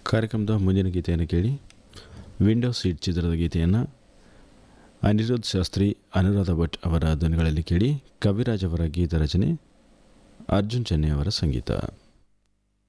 ಕಾರ್ಯಕ್ರಮದ ಮುಂದಿನ ಗೀತೆಯನ್ನು ಕೇಳಿ. ವಿಂಡೋ ಸೀಟ್ ಚಿತ್ರದ ಗೀತೆಯನ್ನು ಅನಿರುದ್ಧ್ ಶಾಸ್ತ್ರಿ, ಅನುರಾಧ ಭಟ್ ಅವರ ಧ್ವನಿಗಳಲ್ಲಿ ಕೇಳಿ. ಕವಿರಾಜ್ ಅವರ ಗೀತ ರಚನೆ, ಅರ್ಜುನ್ ಚೆನ್ನೈ ಅವರ ಸಂಗೀತ.